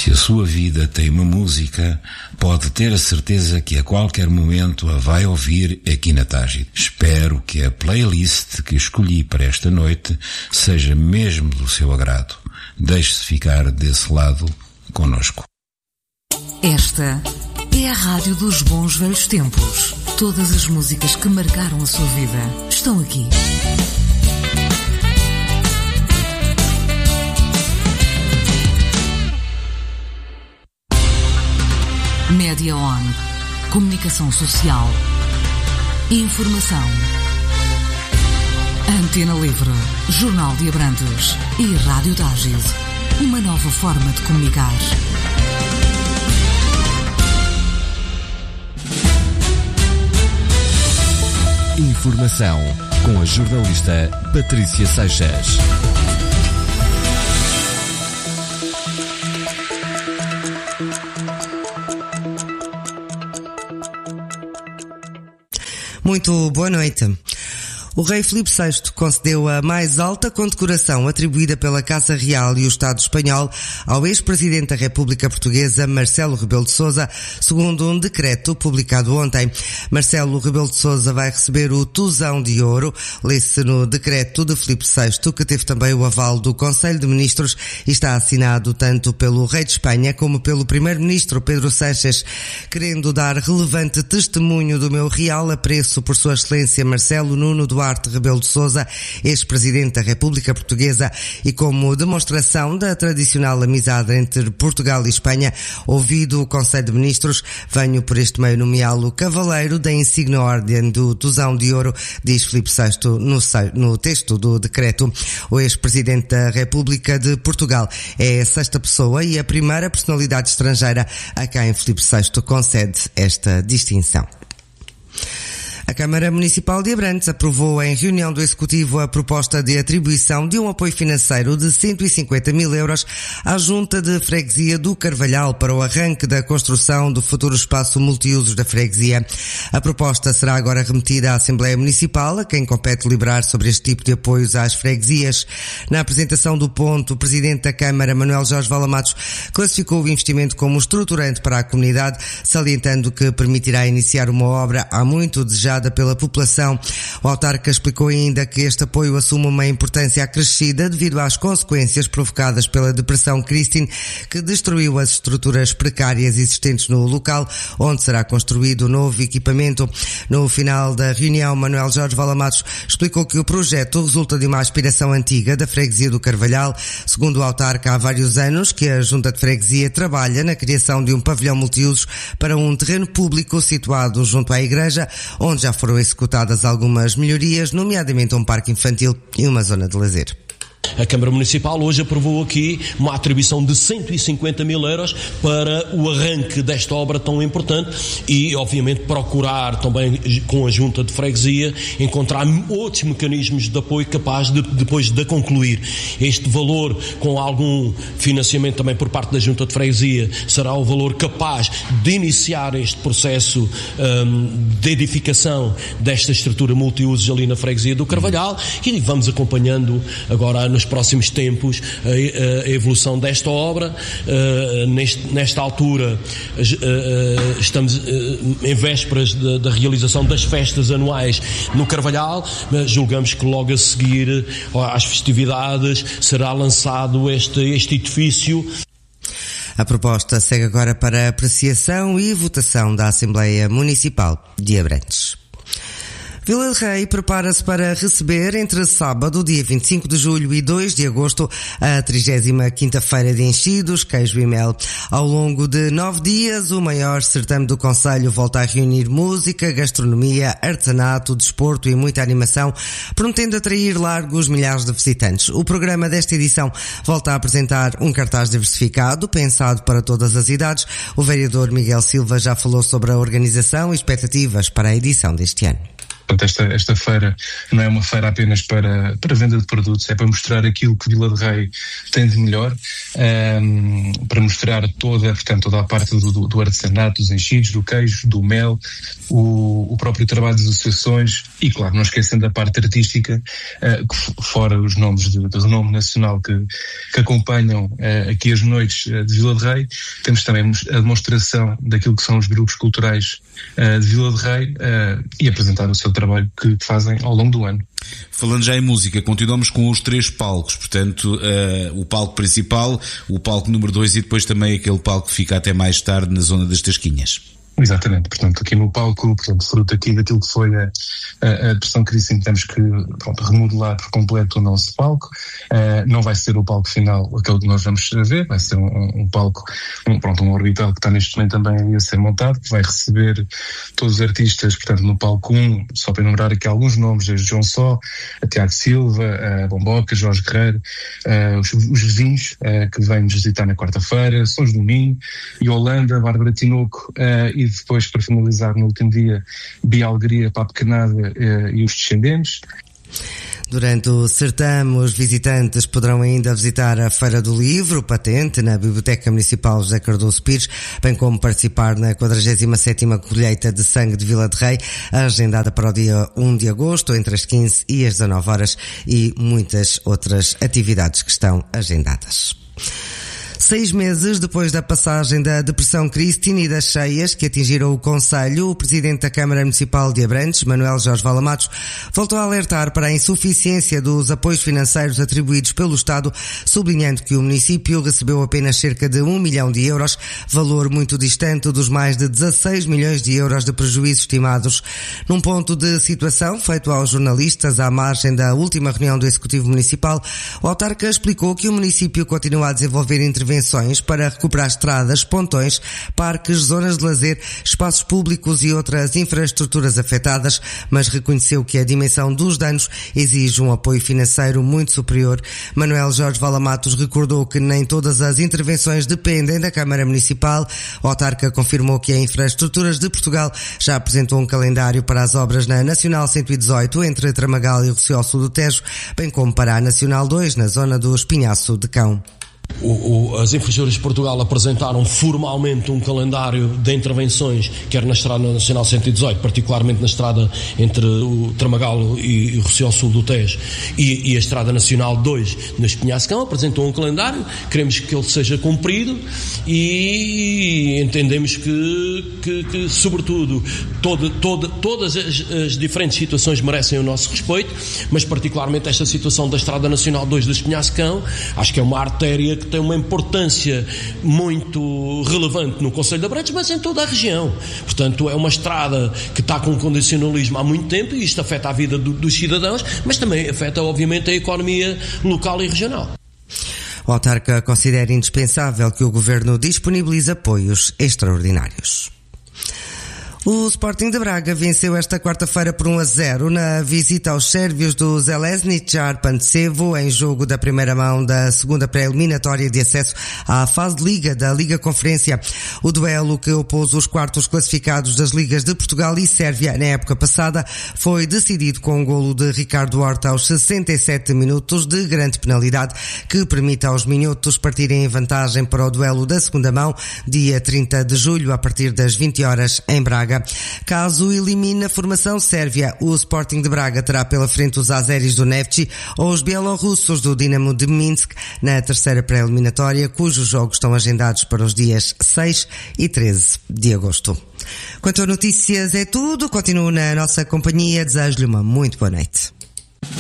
Se a sua vida tem uma música, pode ter a certeza que a qualquer momento a vai ouvir aqui na Tágide. Espero que a playlist que escolhi para esta noite seja mesmo do seu agrado. Deixe-se ficar desse lado connosco. Esta é a rádio dos bons velhos tempos. Todas as músicas que marcaram a sua vida estão aqui. Média On. Comunicação social. Informação. Antena Livre. Jornal de Abrantes. E Rádio Tágide. Uma nova forma de comunicar. Informação com a jornalista Patrícia Seixas. Muito boa noite. O rei Filipe VI concedeu a mais alta condecoração atribuída pela Casa Real e o Estado espanhol ao ex-presidente da República Portuguesa, Marcelo Rebelo de Sousa, segundo um decreto publicado ontem. Marcelo Rebelo de Sousa vai receber o Tusão de Ouro, lê-se no decreto de Filipe VI, que teve também o aval do Conselho de Ministros e está assinado tanto pelo rei de Espanha como pelo primeiro-ministro Pedro Sánchez, querendo dar relevante testemunho do meu real apreço por Sua Excelência Marcelo Nuno Duarte Rebelo de Sousa, ex-presidente da República Portuguesa, e como demonstração da tradicional amizade entre Portugal e Espanha, ouvido o Conselho de Ministros, venho por este meio nomeá-lo cavaleiro da insigne ordem do Tusão de Ouro, diz Filipe VI no texto do decreto. O ex-presidente da República de Portugal é a sexta pessoa e a primeira personalidade estrangeira a quem Filipe VI concede esta distinção. A Câmara Municipal de Abrantes aprovou em reunião do Executivo a proposta de atribuição de um apoio financeiro de 150 mil euros à Junta de Freguesia do Carvalhal para o arranque da construção do futuro espaço multiusos da freguesia. A proposta será agora remetida à Assembleia Municipal, a quem compete deliberar sobre este tipo de apoios às freguesias. Na apresentação do ponto, o Presidente da Câmara, Manuel Jorge Valamatos, classificou o investimento como estruturante para a comunidade, salientando que permitirá iniciar uma obra há muito desejada pela população. O autarca explicou ainda que este apoio assume uma importância acrescida devido às consequências provocadas pela depressão Christine, que destruiu as estruturas precárias existentes no local onde será construído o novo equipamento. No final da reunião, Manuel Jorge Valamatos explicou que o projeto resulta de uma aspiração antiga da freguesia do Carvalhal. Segundo o autarca, há vários anos que a Junta de Freguesia trabalha na criação de um pavilhão multiusos para um terreno público situado junto à igreja, onde já foram executadas algumas melhorias, nomeadamente um parque infantil e uma zona de lazer. A Câmara Municipal hoje aprovou aqui uma atribuição de 150 mil euros para o arranque desta obra tão importante e, obviamente, procurar também com a Junta de Freguesia encontrar outros mecanismos de apoio capazes de, depois de concluir. Este valor, com algum financiamento também por parte da Junta de Freguesia, será o valor capaz de iniciar este processo de edificação desta estrutura multiusos ali na Freguesia do Carvalhal, e vamos acompanhando agora nos próximos tempos a evolução desta obra. Nesta altura estamos em vésperas da realização das festas anuais no Carvalhal, mas julgamos que logo a seguir às festividades será lançado este edifício. A proposta segue agora para apreciação e votação da Assembleia Municipal de Abrantes. Vila de Rei prepara-se para receber entre sábado, dia 25 de julho e 2 de agosto, a 35ª Feira de Enchidos, Queijo e Mel. Ao longo de 9 dias, o maior certame do concelho volta a reunir música, gastronomia, artesanato, desporto e muita animação, prometendo atrair largos milhares de visitantes. O programa desta edição volta a apresentar um cartaz diversificado, pensado para todas as idades. O vereador Miguel Silva já falou sobre a organização e expectativas para a edição deste ano. Portanto, esta feira não é uma feira apenas para venda de produtos, é para mostrar aquilo que Vila de Rei tem de melhor, para mostrar toda a parte do artesanato, dos enchidos, do queijo, do mel, o próprio trabalho das associações e, claro, não esquecendo a parte artística, fora os nomes de renome nacional que acompanham aqui as noites de Vila de Rei. Temos também a demonstração daquilo que são os grupos culturais de Vila de Rei e apresentar o seu trabalho que fazem ao longo do ano. Falando já em música, continuamos com os 3 palcos, portanto, o palco principal, o palco número 2 e depois também aquele palco que fica até mais tarde na zona das Tasquinhas. Exatamente, portanto, aqui no palco, fruto aqui daquilo que foi a Depressão Cristina, temos que remodelar por completo o nosso palco. Não vai ser o palco final aquele que nós vamos ver, vai ser um palco, um orbital que está neste momento também a ser montado, que vai receber todos os artistas, portanto, no palco 1, só para enumerar aqui alguns nomes, desde João Só, a Tiago Silva, a Bomboca, Jorge Guerreiro, os vizinhos que vêm nos visitar na quarta-feira, Sons do Minho, Yolanda, Bárbara Tinoco, e depois, para finalizar no último dia, Bia Alegria, Papo Canada e os Descendentes. Durante o certame, os visitantes poderão ainda visitar a Feira do Livro, Patente, na Biblioteca Municipal José Cardoso Pires, bem como participar na 47ª Colheita de Sangue de Vila de Rei, agendada para o dia 1 de agosto, entre as 15 e as 19 horas, e muitas outras atividades que estão agendadas. 6 meses depois da passagem da Depressão Cristina e das cheias que atingiram o concelho, o presidente da Câmara Municipal de Abrantes, Manuel Jorge Valamatos, voltou a alertar para a insuficiência dos apoios financeiros atribuídos pelo Estado, sublinhando que o município recebeu apenas cerca de 1 milhão de euros, valor muito distante dos mais de 16 milhões de euros de prejuízos estimados. Num ponto de situação feito aos jornalistas à margem da última reunião do Executivo Municipal, o autarca explicou que o município continua a desenvolver intervenções para recuperar estradas, pontões, parques, zonas de lazer, espaços públicos e outras infraestruturas afetadas, mas reconheceu que a dimensão dos danos exige um apoio financeiro muito superior. Manuel Jorge Valamatos recordou que nem todas as intervenções dependem da Câmara Municipal. O autarca confirmou que a Infraestruturas de Portugal já apresentou um calendário para as obras na Nacional 118 entre Tramagal e Rocioço do Tejo, bem como para a Nacional 2 na zona do Espinhaço de Cão. As Infraestruturas de Portugal apresentaram formalmente um calendário de intervenções, quer na Estrada Nacional 118, particularmente na estrada entre o Tramagal e o Rocioço do Tejo, e a Estrada Nacional 2 no Espinhaço-Cão, apresentou um calendário, queremos que ele seja cumprido e entendemos que sobretudo, todas as diferentes situações merecem o nosso respeito, mas particularmente esta situação da Estrada Nacional 2 do Espinhaço-Cão, acho que é uma artéria que tem uma importância muito relevante no Concelho de Abrantes, mas em toda a região. Portanto, é uma estrada que está com condicionalismo há muito tempo e isto afeta a vida dos cidadãos, mas também afeta, obviamente, a economia local e regional. O autarca considera indispensável que o Governo disponibilize apoios extraordinários. O Sporting de Braga venceu esta quarta-feira por 1-0 na visita aos sérvios do Željezničar Pančevo em jogo da primeira mão da segunda pré-eliminatória de acesso à fase de Liga da Liga Conferência. O duelo que opôs os quartos classificados das Ligas de Portugal e Sérvia na época passada foi decidido com um golo de Ricardo Horta aos 67 minutos de grande penalidade que permite aos minhotos partirem em vantagem para o duelo da segunda mão dia 30 de julho a partir das 20 horas em Braga. Caso elimine a formação sérvia, o Sporting de Braga terá pela frente os azeris do Neftchi ou os bielorrussos do Dinamo de Minsk na terceira pré-eliminatória, cujos jogos estão agendados para os dias 6 e 13 de agosto. Quanto a notícias é tudo, continuo na nossa companhia, desejo-lhe uma muito boa noite.